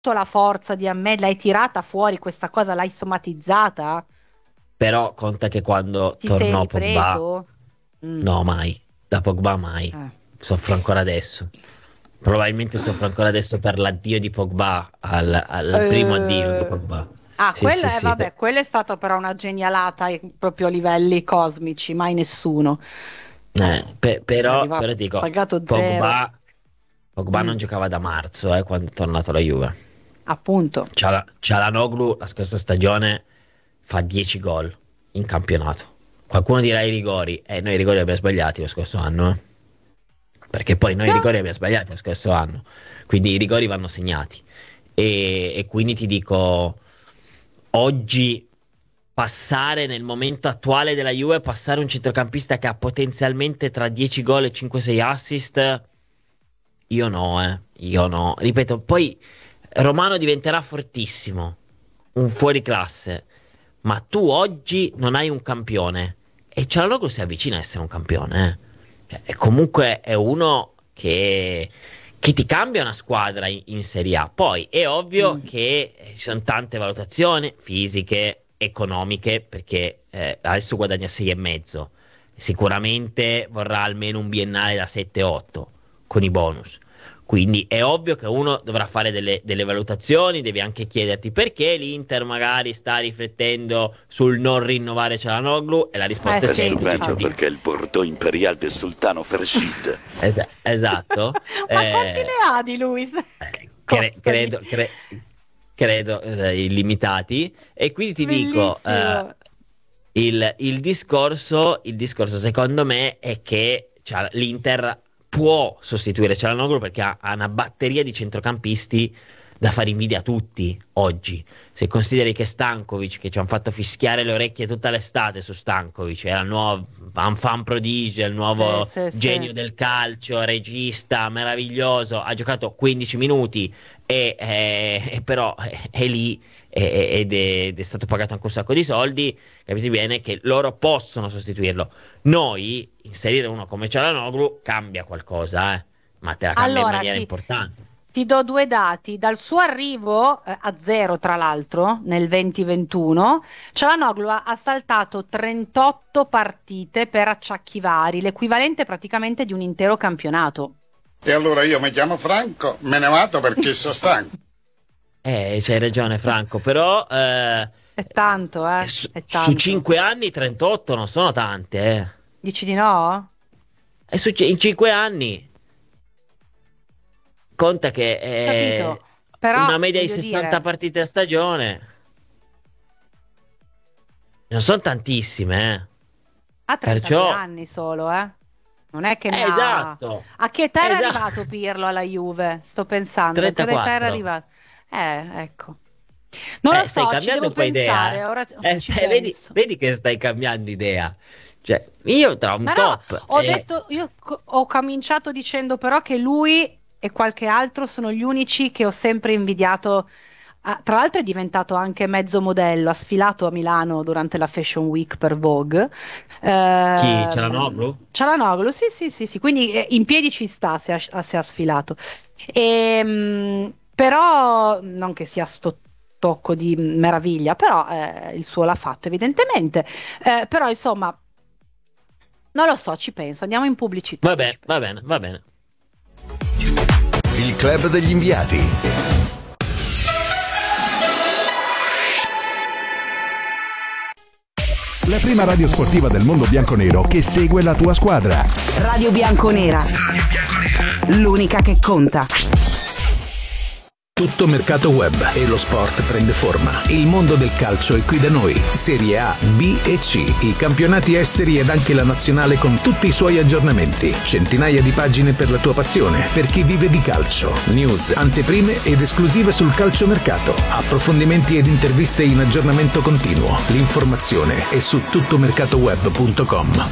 la forza di Ahmed, l'hai tirata fuori questa cosa, l'hai somatizzata? Però conta che quando Ti sei tornò Pogba, ripreso? no, mai, da Pogba mai, soffro ancora adesso. Probabilmente soffro ancora adesso per l'addio di Pogba, al primo addio di Pogba. Sì, Quello sì, è, sì. vabbè, quello è stato però una genialata proprio a livelli cosmici, mai nessuno. Però Arriva dico, pagato zero. Pogba non giocava da marzo, quando è tornato alla Juve. Appunto. Çalhanoğlu la scorsa stagione fa 10 gol in campionato. Qualcuno dirà i rigori, noi i rigori li abbiamo sbagliati lo scorso anno, perché poi noi i rigori li abbiamo sbagliati lo scorso anno, quindi i rigori vanno segnati. E quindi ti dico, oggi passare nel momento attuale della Juve, passare un centrocampista che ha potenzialmente tra 10 gol e 5-6 assist, io no, io no. Ripeto, poi Romano diventerà fortissimo, un fuoriclasse, ma tu oggi non hai un campione e Çalhanoğlu si avvicina a essere un campione. E comunque è uno che ti cambia una squadra in Serie A. Poi è ovvio che ci sono tante valutazioni fisiche, economiche, perché adesso guadagna 6,5. Sicuramente vorrà almeno un biennale da 7-8 con i bonus. Quindi è ovvio che uno dovrà fare delle valutazioni, devi anche chiederti perché l'Inter magari sta riflettendo sul non rinnovare Çalhanoğlu, e la risposta è È semplice. stupendo perché il Bordeaux Imperial del Sultano Fershid. Esatto. Ma quanti ne ha di lui? Credo illimitati. E quindi ti dico, Bellissimo. il discorso secondo me è che l'Inter può sostituire Çalhanoğlu perché ha una batteria di centrocampisti da fare invidia a tutti oggi. Se consideri che Stankovic, che ci hanno fatto fischiare le orecchie tutta l'estate su Stankovic, era il nuovo fan prodigio, il nuovo genio del calcio, regista meraviglioso, ha giocato 15 minuti e però è lì ed è stato pagato anche un sacco di soldi. Capite bene che loro possono sostituirlo. Noi inserire uno come Çalhanoğlu cambia qualcosa, ma te la cambia in maniera importante. Ti do due dati: dal suo arrivo a zero, tra l'altro, nel 2021, Çalhanoğlu ha saltato 38 partite per acciacchi vari, l'equivalente praticamente di un intero campionato. E allora io mi chiamo Franco, me ne vado perché sono stanco. C'hai ragione Franco, però è tanto, è tanto. Su 5 anni 38 non sono tante. Dici di no? In 5 anni conta che capito. Però, una media di 60 partite a stagione non sono tantissime. Ha 32 anni solo, non è che ne esatto. A che età era arrivato Pirlo alla Juve? Sto pensando. 34. A che età era arrivato? Ecco. Non lo so, ci devo pensare. Idea. Ora vedi che stai cambiando idea. Cioè, io tra un top. Io ho cominciato dicendo però che lui e qualche altro sono gli unici che ho sempre invidiato. Tra l'altro è diventato anche mezzo modello, ha sfilato a Milano durante la Fashion Week per Vogue. Chi? Çalhanoğlu? Çalhanoğlu, sì, quindi in piedi ci sta se ha sfilato. Però non che sia sto tocco di meraviglia, però il suo l'ha fatto evidentemente. Però insomma, non lo so, ci penso, andiamo in pubblicità. Va bene. Il club degli inviati. La prima radio sportiva del mondo bianconero che segue la tua squadra. Radio Bianconera. L'unica che conta. Tutto mercato web e lo sport prende forma. Il mondo del calcio è qui da noi. Serie A, B e C, i campionati esteri ed anche la nazionale con tutti i suoi aggiornamenti. Centinaia di pagine per la tua passione, per chi vive di calcio. News, anteprime ed esclusive sul calciomercato. Approfondimenti ed interviste in aggiornamento continuo. L'informazione è su tuttomercatoweb.com.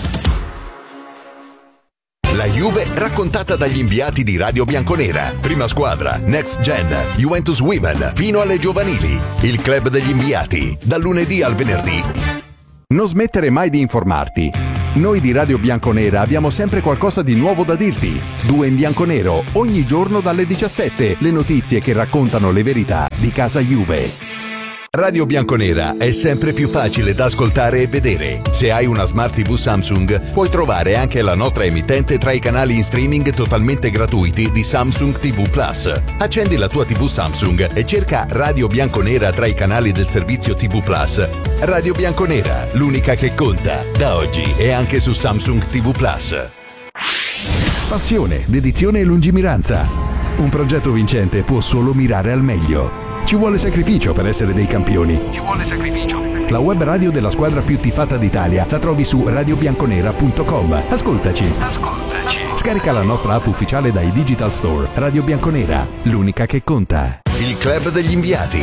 La Juve raccontata dagli inviati di Radio Bianconera. Prima squadra, Next Gen, Juventus Women, fino alle giovanili. Il club degli inviati, dal lunedì al venerdì. Non smettere mai di informarti. Noi di Radio Bianconera abbiamo sempre qualcosa di nuovo da dirti. 2 in bianco nero, ogni giorno dalle 17, le notizie che raccontano le verità di casa Juve. Radio Bianconera è sempre più facile da ascoltare e vedere. Se hai una Smart TV Samsung, puoi trovare anche la nostra emittente tra i canali in streaming totalmente gratuiti di Samsung TV Plus. Accendi la tua TV Samsung e cerca Radio Bianconera tra i canali del servizio TV Plus. Radio Bianconera, l'unica che conta, da oggi e anche su Samsung TV Plus. Passione, dedizione e lungimiranza. Un progetto vincente può solo mirare al meglio. Ci vuole sacrificio per essere dei campioni. Ci vuole sacrificio. La web radio della squadra più tifata d'Italia la trovi su radiobianconera.com. Ascoltaci. Scarica la nostra app ufficiale dai Digital Store. Radio Bianconera, l'unica che conta. Il club degli inviati.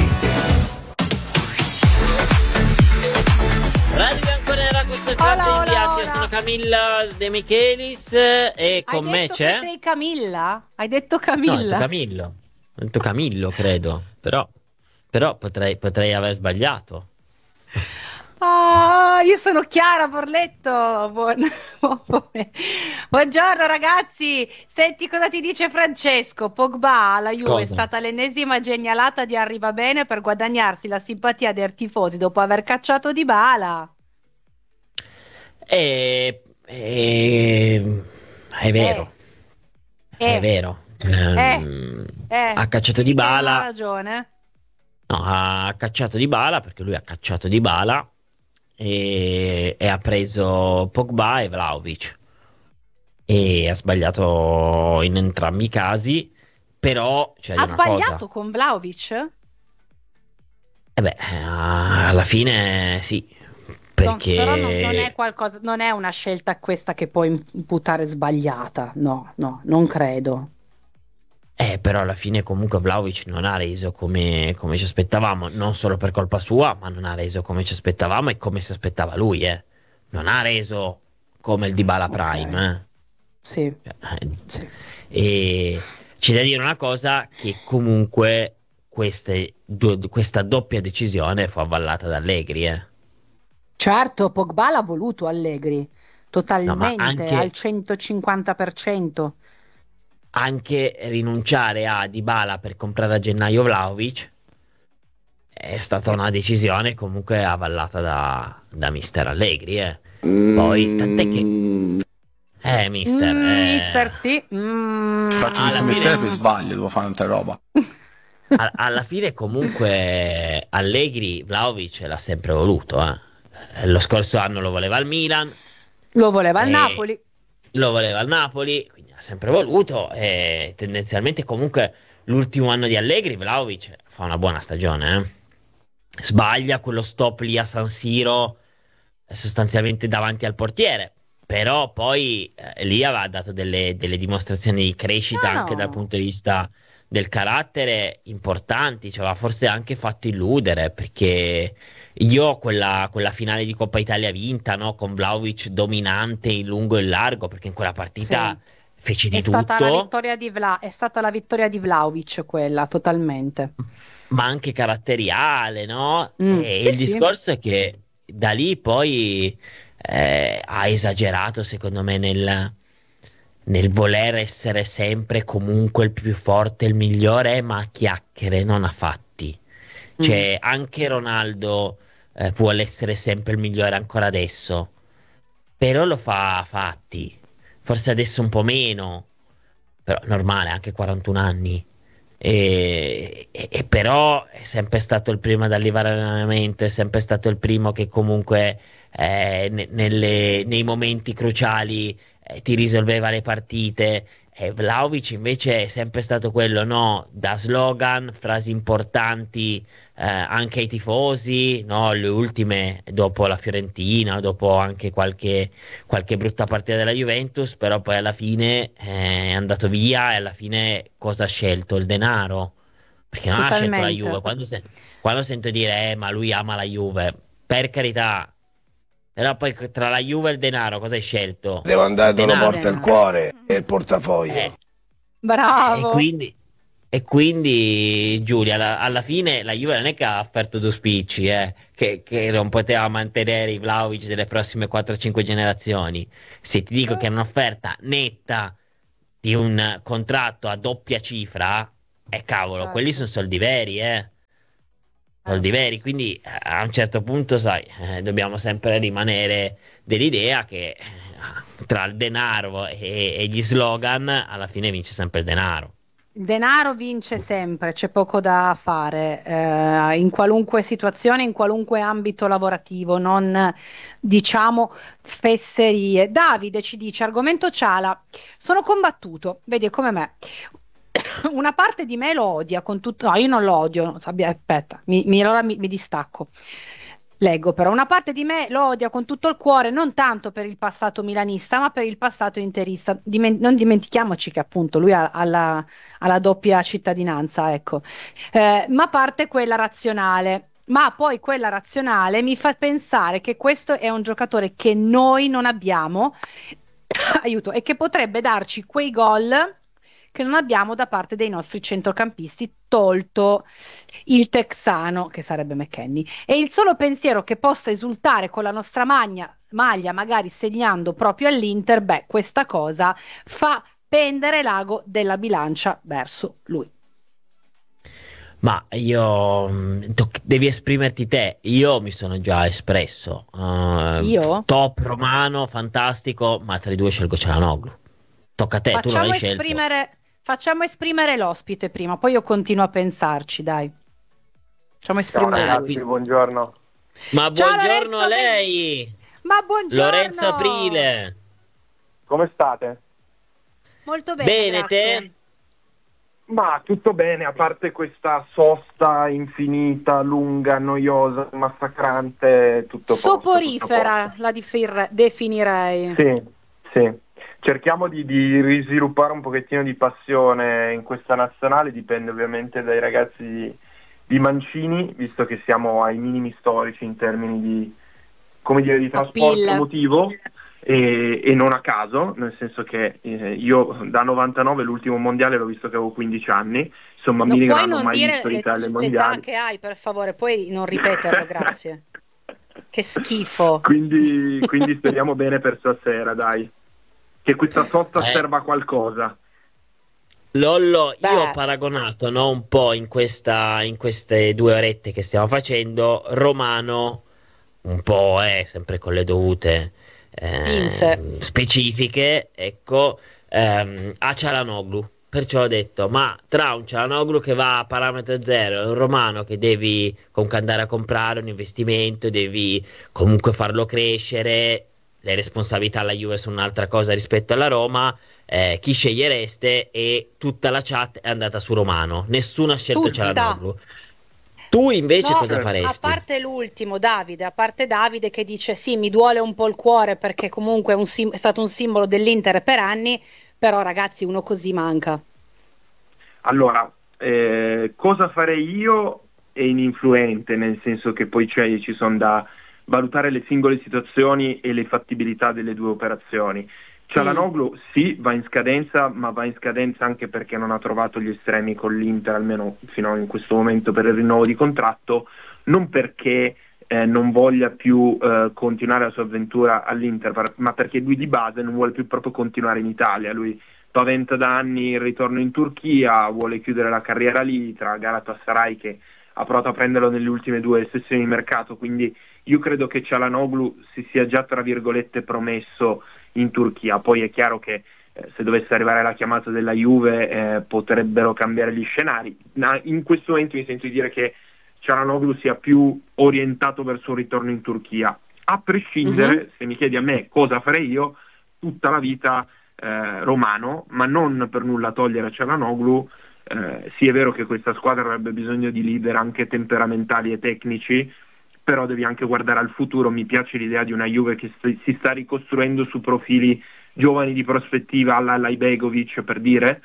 Radio Bianconera, questo è il club degli inviati. Io sono Camilla De Michelis e con me c'è... Hai detto che sei Camilla? Hai detto Camilla? No, ho detto Camillo. Ho detto Camillo, credo. Però potrei aver sbagliato. Io sono Chiara Borletto. Buongiorno ragazzi. Senti cosa ti dice Francesco. Pogba alla Juve è stata l'ennesima genialata di Arriva Bene per guadagnarsi la simpatia dei tifosi dopo aver cacciato Dybala. È vero. È vero. Ha cacciato Dybala. Ha ragione. No, ha cacciato Dybala perché lui ha cacciato Dybala e ha preso Pogba e Vlahovic e ha sbagliato in entrambi i casi, però ha sbagliato con Vlahovic? Alla fine sì, perché però non è qualcosa, non è una scelta questa che puoi imputare sbagliata, no, non credo. Però alla fine comunque Vlahovic non ha reso come ci aspettavamo, non solo per colpa sua, ma non ha reso come ci aspettavamo e come si aspettava lui, non ha reso come il Dybala Prime. Sì. Sì. E c'è da dire una cosa, che comunque questa doppia decisione fu avvallata da Allegri. Certo, Pogba l'ha voluto Allegri, totalmente, anche... al 150%. Anche rinunciare a Dybala per comprare a gennaio Vlahovic è stata una decisione comunque avvallata da mister Allegri. Poi tant'è che mister sì. Faccio questo mestiere per sbaglio, devo fare tanta roba. Alla fine comunque Allegri Vlahovic l'ha sempre voluto. Lo scorso anno lo voleva al Milan, lo voleva al Napoli. Lo voleva al Napoli, quindi ha sempre voluto, e tendenzialmente comunque l'ultimo anno di Allegri Vlahovic fa una buona stagione. Sbaglia quello stop lì a San Siro sostanzialmente davanti al portiere, però poi lì aveva dato delle dimostrazioni di crescita anche dal punto di vista del carattere importanti, ci aveva forse anche fatto illudere, perché io quella finale finale di Coppa Italia vinta, no, con Vlahovic dominante in lungo e in largo, perché in quella partita fece di tutto. È stata la vittoria di Vlahovic quella, totalmente. Ma anche caratteriale, no? E il discorso è che da lì poi ha esagerato, secondo me, nel voler essere sempre comunque il più forte, il migliore, ma a chiacchiere, non a fatti. Cioè, anche Ronaldo vuole essere sempre il migliore ancora adesso, però lo fa a fatti. Forse adesso un po' meno, però normale, anche 41 anni. E però è sempre stato il primo ad arrivare all'allenamento, è sempre stato il primo che comunque nei momenti cruciali ti risolveva le partite. E Vlahovic invece è sempre stato quello, no? Da slogan, frasi importanti anche ai tifosi, no? Le ultime dopo la Fiorentina, dopo anche qualche brutta partita della Juventus, però poi alla fine è andato via, e alla fine cosa ha scelto? Il denaro, perché non ha scelto la Juve. Quando sento dire ma lui ama la Juve, per carità, però poi tra la Juve e il denaro cosa hai scelto? Devo andare dove porta il cuore e il portafoglio. Bravo. E E quindi Giulia, alla fine la Juve non è che ha offerto due spicci, che non poteva mantenere i Vlahovic delle prossime 4-5 generazioni. Se ti dico che è un'offerta netta di un contratto a doppia cifra, cavolo, Certo. quelli sono soldi veri, soldi veri. Quindi a un certo punto, sai, dobbiamo sempre rimanere dell'idea che tra il denaro e gli slogan alla fine vince sempre il denaro. Il denaro vince sempre, c'è poco da fare, in qualunque situazione, in qualunque ambito lavorativo, non diciamo fesserie. Davide ci dice, argomento Ciala, sono combattuto, vedi è come me. Una parte di me lo odia con tutto, no, io non lo odio, aspetta, allora mi distacco. Leggo però, una parte di me lo odia con tutto il cuore, non tanto per il passato milanista, ma per il passato interista. Non dimentichiamoci che appunto lui ha la doppia cittadinanza, ecco. Ma parte quella razionale. Ma poi quella razionale mi fa pensare che questo è un giocatore che noi non abbiamo, aiuto, e che potrebbe darci quei gol che non abbiamo da parte dei nostri centrocampisti, tolto il texano, che sarebbe McKennie. E il solo pensiero che possa esultare con la nostra maglia, magari segnando proprio all'Inter, questa cosa fa pendere l'ago della bilancia verso lui. Ma devi esprimerti te. Io mi sono già espresso. Io? Top romano, fantastico, ma tra i due scelgo Çalhanoğlu. Tocca a te, tu l'hai scelto. Facciamo esprimere l'ospite prima, poi io continuo a pensarci, dai. Facciamo esprimere. Ciao ragazzi, buongiorno. Ma Ciao, buongiorno Lorenzo a lei! Ma buongiorno! Lorenzo Aprile! Come state? Molto bene, Bene, grazie. te? Ma tutto bene, a parte questa sosta infinita, lunga, noiosa, massacrante, tutto a posto, Soporifera, la definirei. Sì. Cerchiamo di risviluppare un pochettino di passione in questa nazionale, dipende ovviamente dai ragazzi di Mancini, visto che siamo ai minimi storici in termini di trasporto emotivo. E non a caso, nel senso che io da 99 l'ultimo mondiale l'ho visto che avevo 15 anni, insomma Non non puoi hanno non mai dire visto l'Italia ai l'età mondiali. che hai, per favore, puoi non ripeterlo, grazie. Che schifo. Quindi speriamo bene per stasera, dai, che questa sosta serva a qualcosa. Lollo, io ho paragonato, no, un po' in queste 2 orette che stiamo facendo, Romano, un po' sempre con le dovute specifiche, ecco, a Çalhanoğlu. Perciò ho detto, ma tra un Çalhanoğlu che va a parametro zero e un Romano che devi comunque andare a comprare un investimento, devi comunque farlo crescere, le responsabilità alla Juve sono un'altra cosa rispetto alla Roma, chi scegliereste? E tutta la chat è andata su Romano, nessuno ha scelto Çalhanoğlu. Tu invece cosa faresti? A parte l'ultimo, Davide, a parte Davide che dice sì, mi duole un po' il cuore perché comunque è stato un simbolo dell'Inter per anni, però ragazzi uno così manca. Allora, cosa farei io è ininfluente, nel senso che poi ci sono da valutare le singole situazioni e le fattibilità delle 2 operazioni. Çalhanoğlu sì, va in scadenza, ma va in scadenza anche perché non ha trovato gli estremi con l'Inter, almeno fino in questo momento, per il rinnovo di contratto, non perché non voglia più continuare la sua avventura all'Inter, ma perché lui di base non vuole più proprio continuare in Italia. Lui paventa da anni il ritorno in Turchia, vuole chiudere la carriera lì, tra Galatasaray che ha provato a prenderlo nelle ultime 2 sessioni di mercato, quindi io credo che Çalhanoğlu si sia già tra virgolette promesso in Turchia. Poi è chiaro che se dovesse arrivare la chiamata della Juve potrebbero cambiare gli scenari. In questo momento mi sento di dire che Çalhanoğlu sia più orientato verso un ritorno in Turchia. A prescindere, se mi chiedi a me cosa farei io, tutta la vita Romano, ma non per nulla togliere a Çalhanoğlu. Sì, è vero che questa squadra avrebbe bisogno di leader anche temperamentali e tecnici, però devi anche guardare al futuro. Mi piace l'idea di una Juve che si sta ricostruendo su profili giovani di prospettiva alla Ibegovic, per dire,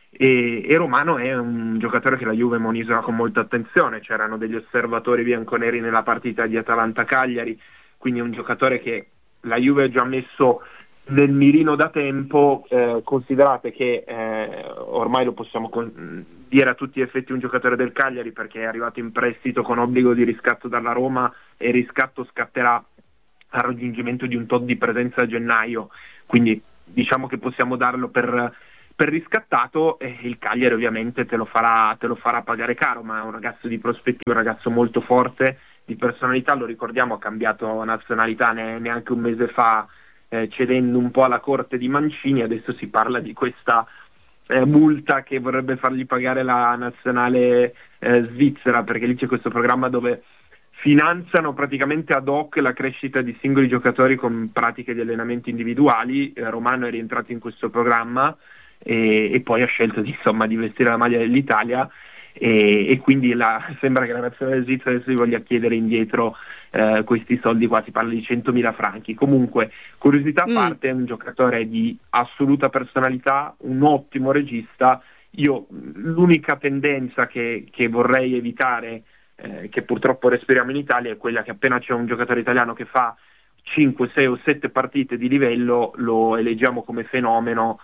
e Romano è un giocatore che la Juve monitora con molta attenzione. C'erano degli osservatori bianconeri nella partita di Atalanta-Cagliari, quindi è un giocatore che la Juve ha già messo nel mirino da tempo. Considerate che ormai lo possiamo dire a tutti gli effetti un giocatore del Cagliari, perché è arrivato in prestito con obbligo di riscatto dalla Roma e il riscatto scatterà al raggiungimento di un tot di presenza a gennaio, quindi diciamo che possiamo darlo per riscattato, e il Cagliari ovviamente te lo farà pagare caro, ma è un ragazzo di prospettiva, un ragazzo molto forte, di personalità, lo ricordiamo, ha cambiato nazionalità neanche un mese fa, cedendo un po' alla corte di Mancini. Adesso si parla di questa multa che vorrebbe fargli pagare la nazionale svizzera, perché lì c'è questo programma dove finanziano praticamente ad hoc la crescita di singoli giocatori con pratiche di allenamento individuali. Romano è rientrato in questo programma e poi ha scelto di vestire la maglia dell'Italia, e quindi sembra che la nazionale svizzera adesso gli voglia chiedere indietro questi soldi qua, si parla di 100.000 franchi. Comunque, curiosità a parte, è un giocatore di assoluta personalità, un ottimo regista. Io l'unica tendenza che vorrei evitare, che purtroppo respiriamo in Italia, è quella che appena c'è un giocatore italiano che fa 5, 6 o 7 partite di livello lo eleggiamo come fenomeno,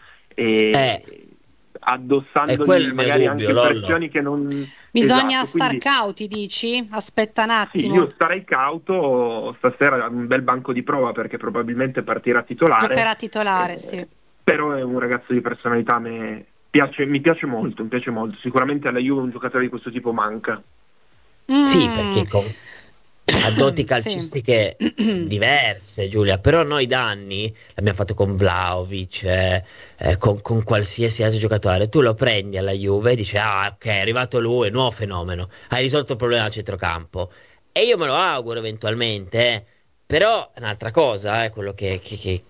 e addossandogli magari anche pressioni che non... Bisogna esatto, star cauti, dici? Aspetta un attimo. Sì, io starei cauto, stasera un bel banco di prova perché probabilmente partirà titolare. Giocherà titolare, sì. Però è un ragazzo di personalità, mi piace molto, sicuramente alla Juve un giocatore di questo tipo manca. Sì, perché ha doti calcistiche diverse, Giulia, però noi da anni l'abbiamo fatto con Vlahovic, con qualsiasi altro giocatore. Tu lo prendi alla Juve e dici: ah, ok, è arrivato lui, nuovo fenomeno, hai risolto il problema al centrocampo, e io me lo auguro eventualmente, però è un'altra cosa, quello che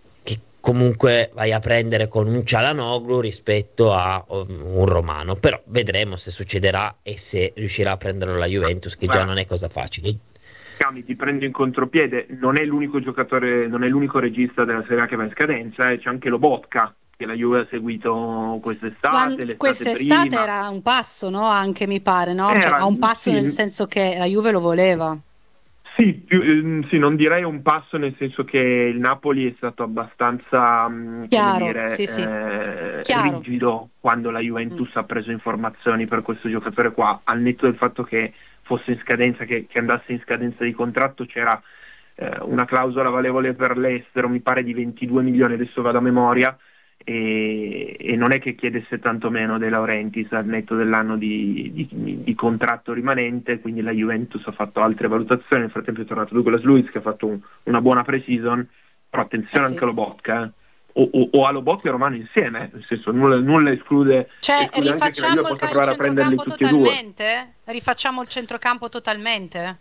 comunque vai a prendere con un Çalhanoğlu rispetto a un Romano. Però vedremo se succederà e se riuscirà a prenderlo la Juventus, che già non è cosa facile. Ti prendo in contropiede, non è l'unico giocatore, non è l'unico regista della Serie A che va in scadenza, c'è anche Lobotka che la Juve ha seguito quest'estate. Quest'estate era un passo, no? Anche mi pare, no? Ha un passo, nel senso che la Juve lo voleva. Sì, non direi un passo, nel senso che il Napoli è stato abbastanza chiaro, rigido quando la Juventus ha preso informazioni per questo giocatore qua, al netto del fatto che fosse in scadenza, che andasse in scadenza di contratto. C'era una clausola valevole per l'estero, mi pare di 22 milioni, adesso vado a memoria, e non è che chiedesse tanto meno De Laurentiis al netto dell'anno di contratto rimanente, quindi la Juventus ha fatto altre valutazioni. Nel frattempo è tornato Douglas Luiz, che ha fatto una buona pre-season, però attenzione anche a Lobotka, o a Lobotka e Romano insieme, nel senso nulla esclude, rifacciamo anche che la Juve possa provare a prenderli tutti e due. Rifacciamo il centrocampo totalmente?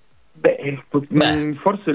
Forse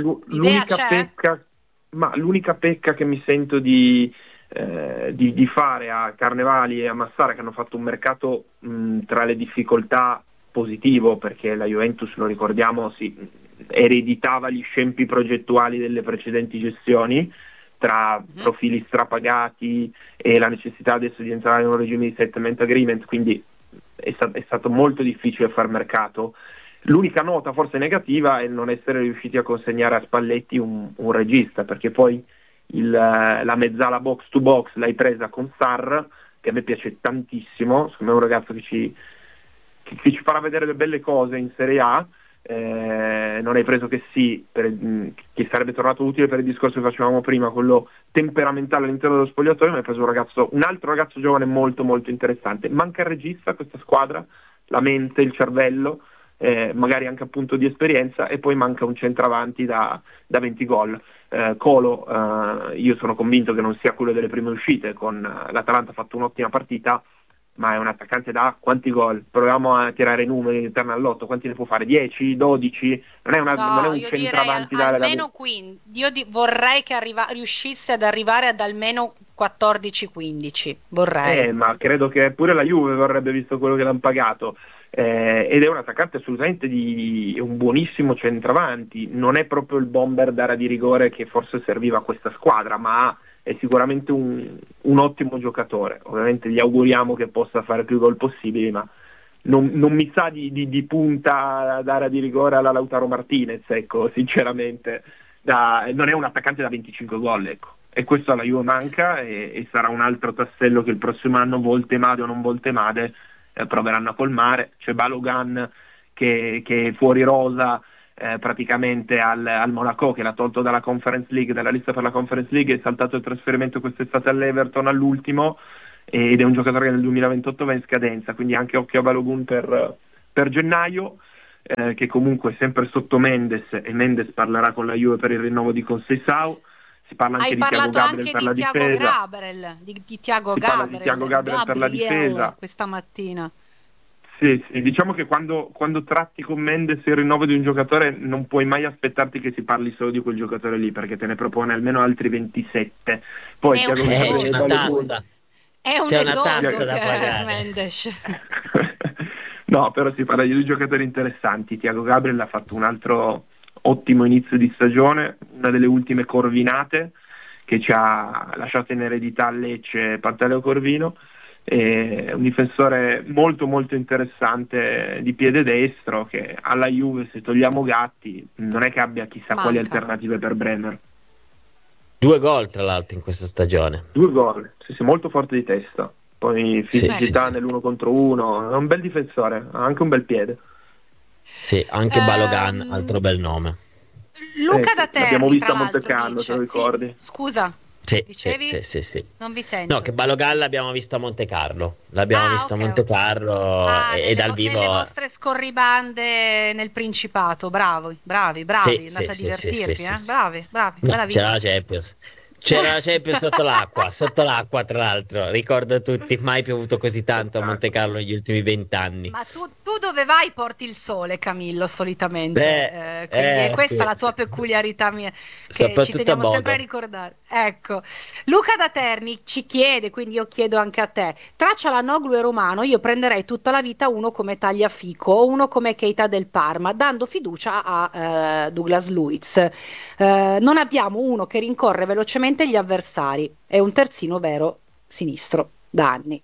l'unica pecca che mi sento di fare a Carnevali e a Massara, che hanno fatto un mercato tra le difficoltà positivo, perché la Juventus, lo ricordiamo, ereditava gli scempi progettuali delle precedenti gestioni, tra profili strapagati e la necessità adesso di entrare in un regime di settlement agreement, quindi è stato molto difficile far mercato. L'unica nota forse negativa è non essere riusciti a consegnare a Spalletti un regista, perché poi la mezzala box to box l'hai presa con Sarr, che a me piace tantissimo, secondo me è un ragazzo che ci farà vedere le belle cose in Serie A. Non hai preso che che sarebbe tornato utile per il discorso che facevamo prima, quello temperamentale all'interno dello spogliatoio, ma hai preso un altro ragazzo giovane molto molto interessante. Manca il regista a questa squadra, la mente, il cervello, magari anche appunto di esperienza, e poi manca un centravanti da 20 gol. Colo, io sono convinto che non sia quello delle prime uscite, con l'Atalanta ha fatto un'ottima partita, ma è un attaccante da quanti gol? Proviamo a tirare i numeri interni all'otto, quanti ne può fare? 10, 12? Non è un centravanti da almeno 15. Io vorrei che riuscisse ad arrivare ad almeno 14-15, vorrei. Ma credo che pure la Juve vorrebbe, visto quello che l'hanno pagato. Ed è un attaccante assolutamente un buonissimo centravanti, non è proprio il bomber d'area di rigore che forse serviva a questa squadra, ma è sicuramente un ottimo giocatore. Ovviamente gli auguriamo che possa fare più gol possibili, ma non mi sa di punta d'area di rigore alla Lautaro Martinez, ecco, sinceramente. Non è un attaccante da 25 gol, ecco. E questo alla Juve manca, e sarà un altro tassello che il prossimo anno, voltemade o non voltemade, proveranno a colmare. C'è Balogun che è fuori rosa praticamente al Monaco, che l'ha tolto dalla Conference League, dalla lista per la Conference League, è saltato il trasferimento quest'estate all'Everton all'ultimo, ed è un giocatore che nel 2028 va in scadenza, quindi anche occhio a Balogun per gennaio, che comunque è sempre sotto Mendes, e Mendes parlerà con la Juve per il rinnovo di Conceição. Si parla anche di Thiago Gabriel per la difesa. Di Thiago Gabriel per la difesa questa mattina. Sì, diciamo che quando tratti con Mendes il rinnovo di un giocatore non puoi mai aspettarti che si parli solo di quel giocatore lì, perché te ne propone almeno altri 27. Poi c'è una tassa. È un tassa da pagare. Mendes. No, però si parla di due giocatori interessanti. Thiago Gabriel ha fatto un altro ottimo inizio di stagione, una delle ultime corvinate che ci ha lasciato in eredità a Lecce Pantaleo Corvino. È un difensore molto molto interessante di piede destro, che alla Juve, se togliamo Gatti, non è che abbia chissà quali alternative per Bremer. 2 gol tra l'altro in questa stagione. 2 gol, sì, molto forte di testa, poi fisicità nell'1 contro 1, è un bel difensore, ha anche un bel piede. Sì, anche Balogun, altro bel nome. Luca da Terni, l'abbiamo visto a Monte Carlo, te lo ricordi? Sì. Scusa. Sì. Non vi sento. No, che Balogun l'abbiamo visto a Monte Carlo. L'abbiamo visto a Monte Carlo e dal vivo. Nelle vostre scorribande nel Principato, bravi, andate a divertirvi, bravi. No, c'era la Champions. C'era la Champions sotto l'acqua tra l'altro, ricordo tutti, mai piovuto così tanto a Monte Carlo negli ultimi 20 anni. Ma tu dove vai porti il sole, Camillo, solitamente, quindi è questa la tua peculiarità mia, che ci teniamo sempre a ricordare. Ecco, Luca da Terni ci chiede, quindi io chiedo anche a te, tra Çalhanoğlu e Romano io prenderei tutta la vita uno come Tagliafico o uno come Keita del Parma, dando fiducia a Douglas Luiz. Non abbiamo uno che rincorre velocemente gli avversari, è un terzino vero sinistro da anni.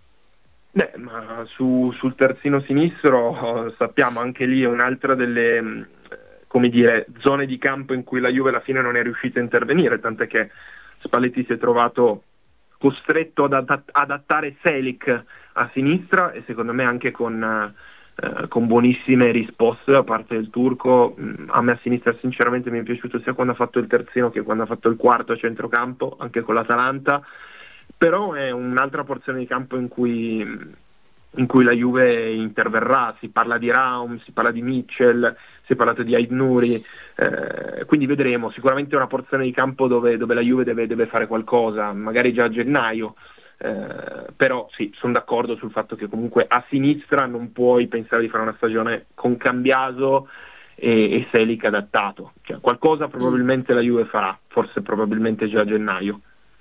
Ma sul terzino sinistro sappiamo, anche lì è un'altra delle zone di campo in cui la Juve alla fine non è riuscita a intervenire, tant'è che Spalletti si è trovato costretto ad adattare Selic a sinistra, e secondo me anche con buonissime risposte da parte del turco. A me a sinistra sinceramente mi è piaciuto sia quando ha fatto il terzino che quando ha fatto il quarto a centrocampo, anche con l'Atalanta, però è un'altra porzione di campo in cui la Juve interverrà. Si parla di Raum, si parla di Mitchell, si è parlato di Aït-Nouri, quindi vedremo. Sicuramente è una porzione di campo dove la Juve deve fare qualcosa, magari già a gennaio. Però sì, sono d'accordo sul fatto che comunque a sinistra non puoi pensare di fare una stagione con Cambiaso e Selic adattato, cioè, qualcosa probabilmente la Juve farà, forse probabilmente già a gennaio.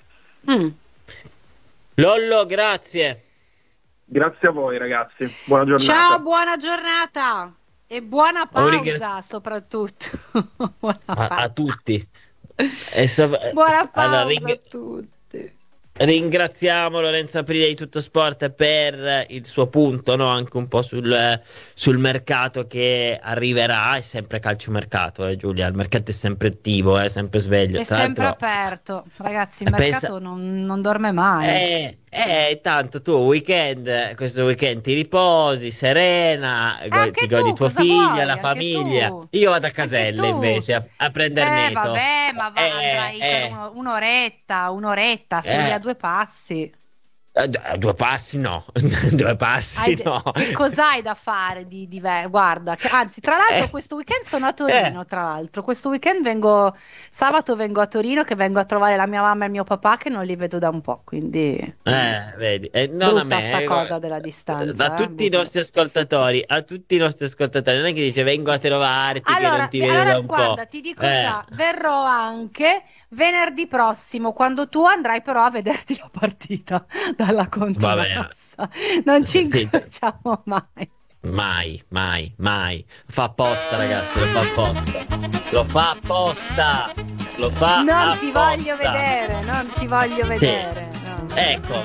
Lollo, grazie a voi ragazzi, buona giornata. Ciao, buona giornata e buona pausa soprattutto. a tutti. Buona pausa a tutti. Ringraziamo Lorenzo Aprile di Tutto Sport per il suo punto, no? Anche un po' sul mercato che arriverà. È sempre calciomercato, Giulia, il mercato è sempre attivo, è sempre sveglio, è sempre aperto, ragazzi, il mercato non dorme mai. Tanto tu questo weekend ti riposi serena, ti godi tua figlia, la famiglia. Io vado a Caselle invece a prendere Neto. Vabbè, ma andrai per un'oretta, sei a 2 passi. 2 passi no. 2 passi no. Che cos'hai da fare di diverso? Guarda, anzi, tra l'altro questo weekend sono a Torino, tra l'altro questo weekend sabato vengo a Torino, che vengo a trovare la mia mamma e il mio papà, che non li vedo da un po', quindi vedi, non a me, sta cosa della distanza, a tutti i nostri ascoltatori, non è che dice vengo a trovarti, che non ti vedo da un po'. Guarda, ti dico già, verrò anche venerdì prossimo, quando tu andrai però a vederti la partita dalla Continassa. Non ci incrociamo mai. Mai. Fa apposta, ragazzi, lo fa apposta. Non ti voglio vedere. Sì. No. Ecco,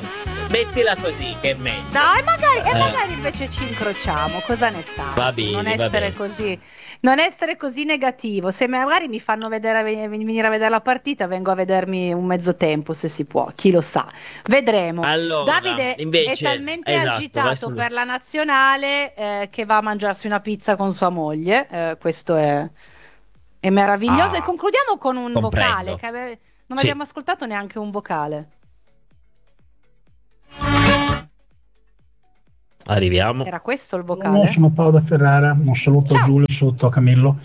mettila così che è meglio. Dai, magari invece ci incrociamo, cosa ne sai? Va bene, Non essere così negativo. Se magari mi fanno venire a vedere la partita, vengo a vedermi un mezzo tempo, se si può, chi lo sa. Vedremo. Allora, Davide invece, è talmente esatto, agitato per la nazionale che va a mangiarsi una pizza con sua moglie. Questo è meraviglioso. E concludiamo con un vocale che non abbiamo ascoltato neanche un vocale. Arriviamo. Era questo il vocale? No, sono Paolo da Ferrara, un saluto a Giulio, un saluto a Camillo.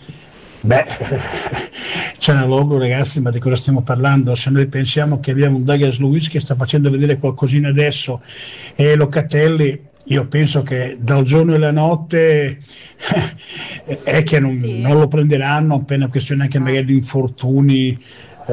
C'è un logo, ragazzi, ma di cosa stiamo parlando? Se noi pensiamo che abbiamo un Douglas Luiz che sta facendo vedere qualcosina adesso e Locatelli, io penso che dal giorno e la notte è che non lo prenderanno, appena questione anche magari di infortuni,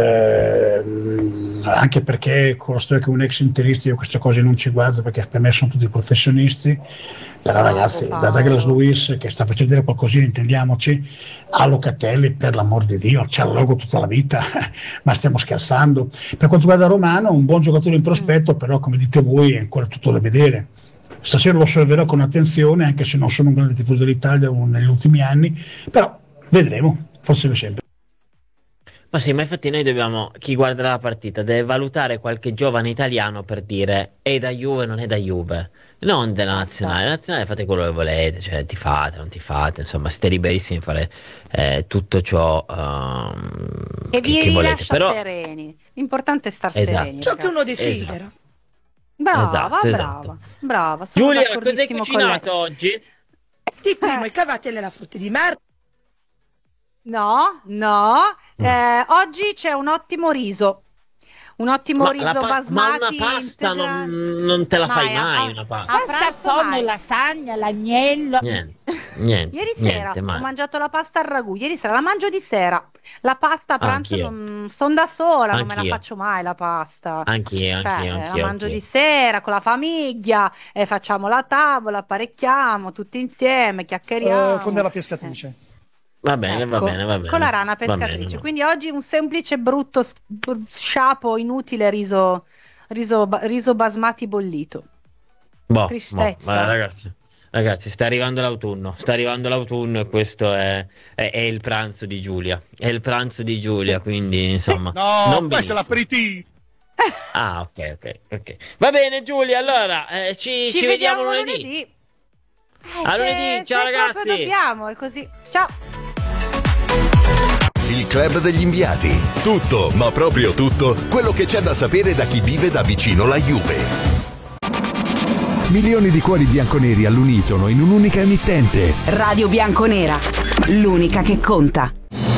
anche perché con la storia che un ex interista io queste cose non ci guardo, perché per me sono tutti professionisti. Però ragazzi, da Douglas Luiz che sta facendo vedere qualcosina, intendiamoci, a Locatelli, per l'amor di Dio, c'ha il logo tutta la vita, ma stiamo scherzando. Per quanto riguarda Romano, un buon giocatore in prospetto, però come dite voi è ancora tutto da vedere. Stasera lo osserverò con attenzione, anche se non sono un grande tifoso dell'Italia negli ultimi anni, però vedremo, forse sempre. Ma sì, ma infatti noi dobbiamo, chi guarderà la partita deve valutare qualche giovane italiano per dire è da Juve, non è da Juve, non della nazionale. La nazionale fate quello che volete, cioè tifate, non tifate, insomma siete liberissimi di fare tutto ciò che vi che volete. lascia Però sereni, l'importante è star esatto. sereni. Ciò che uno desidera. Brava. Sono Giulia, cos'hai d'accordissimo cucinato con lei. oggi? Di primo i cavati nella frutta di mare. No. Oggi c'è un ottimo riso. Un ottimo riso basmati. Ma una pasta non te la fai mai una pasta. Pasta, tonno, lasagna, l'agnello. Niente. Ieri sera ho mangiato la pasta al ragù. Ieri sera la mangio di sera. La pasta a pranzo sono da sola, non me la faccio mai la pasta. Anch'io. La mangio di sera con la famiglia, facciamo la tavola, apparecchiamo tutti insieme, chiacchieriamo. Con la pescatrice. Va bene. Con la rana pescatrice. Bene. Quindi oggi un semplice brutto sciapo inutile riso basmati bollito. Tristezza. Ragazzi, sta arrivando l'autunno e questo è il pranzo di Giulia. È il pranzo di Giulia, quindi insomma. No, questo è l'aperitivo. Ah, ok. Va bene Giulia, allora ci vediamo lunedì. A lunedì, ciao ragazzi. Proprio dobbiamo, è così. Ciao. Il Club degli Inviati. Tutto, ma proprio tutto, quello che c'è da sapere da chi vive da vicino la Juve. Milioni di cuori bianconeri all'unisono in un'unica emittente. Radio Bianconera, l'unica che conta.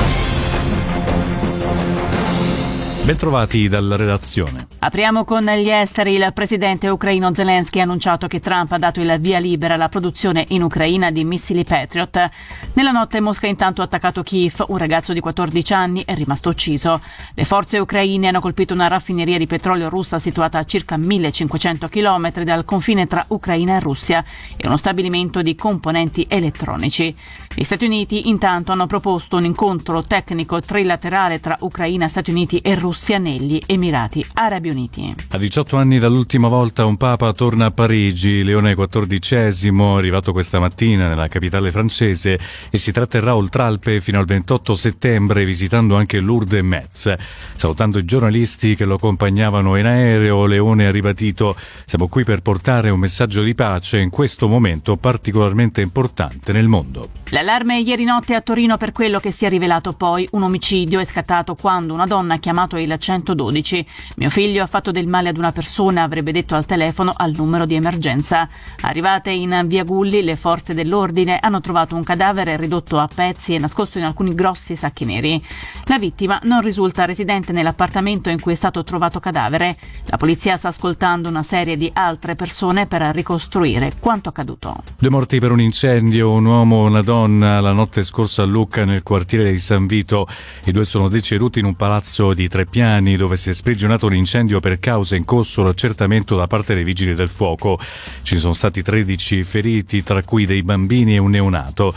Bentrovati dalla redazione. Apriamo con gli esteri. Il presidente ucraino Zelensky ha annunciato che Trump ha dato il via libera alla produzione in Ucraina di missili Patriot. Nella notte Mosca ha intanto attaccato Kiev. Un ragazzo di 14 anni è rimasto ucciso. Le forze ucraine hanno colpito una raffineria di petrolio russa situata a circa 1500 km dal confine tra Ucraina e Russia e uno stabilimento di componenti elettronici. Gli Stati Uniti intanto hanno proposto un incontro tecnico trilaterale tra Ucraina, Stati Uniti e Russia negli Emirati Arabi Uniti. A 18 anni dall'ultima volta un papa torna a Parigi. Leone XIV è arrivato questa mattina nella capitale francese e si tratterrà oltre Alpe fino al 28 settembre visitando anche Lourdes e Metz. Salutando i giornalisti che lo accompagnavano in aereo, Leone ha ribadito: siamo qui per portare un messaggio di pace in questo momento particolarmente importante nel mondo. L'allarme ieri notte a Torino per quello che si è rivelato poi un omicidio è scattato quando una donna ha chiamato il 112. Mio figlio ha fatto del male ad una persona, avrebbe detto al telefono al numero di emergenza. Arrivate in via Gulli, le forze dell'ordine hanno trovato un cadavere ridotto a pezzi e nascosto in alcuni grossi sacchi neri. La vittima non risulta residente nell'appartamento in cui è stato trovato cadavere. La polizia sta ascoltando una serie di altre persone per ricostruire quanto accaduto. 2 morti per un incendio, un uomo e una donna la notte scorsa a Lucca nel quartiere di San Vito. I 2 sono deceduti in un palazzo di 3 piani dove si è sprigionato un incendio per causa in corso l'accertamento da parte dei vigili del fuoco. Ci sono stati 13 feriti, tra cui dei bambini e un neonato.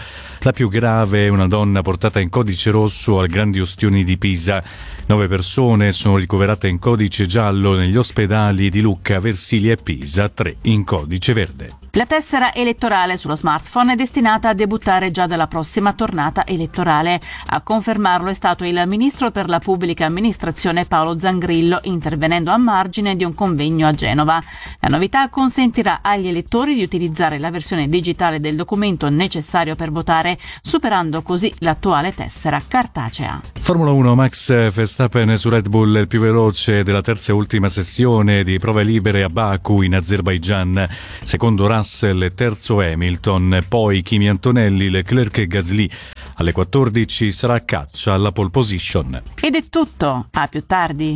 La più grave è una donna portata in codice rosso al Grandi Ustioni di Pisa. 9 persone sono ricoverate in codice giallo negli ospedali di Lucca, Versilia e Pisa, 3 in codice verde. La tessera elettorale sullo smartphone è destinata a debuttare già dalla prossima tornata elettorale. A confermarlo è stato il ministro per la pubblica amministrazione Paolo Zangrillo, intervenendo a margine di un convegno a Genova. La novità consentirà agli elettori di utilizzare la versione digitale del documento necessario per votare, superando così l'attuale tessera cartacea. Formula 1, Max Verstappen su Red Bull, il più veloce della terza e ultima sessione di prove libere a Baku in Azerbaigian. Secondo Russell e terzo Hamilton, poi Kimi Antonelli, Leclerc e Gasly. Alle 14 sarà caccia alla pole position. Ed è tutto, a più tardi.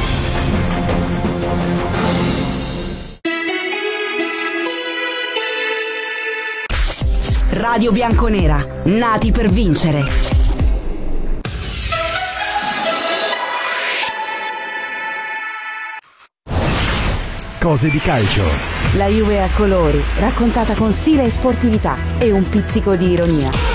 Radio Bianconera, nati per vincere. Cose di calcio. La Juve a colori, raccontata con stile e sportività e un pizzico di ironia.